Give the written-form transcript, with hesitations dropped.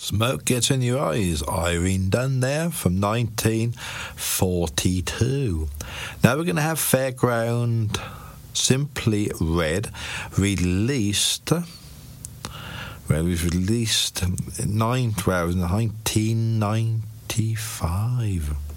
Smoke Gets in Your Eyes, Irene Dunn there from 1942. Now we're going to have Fairground Simply Red released. Well, it was released in 1995.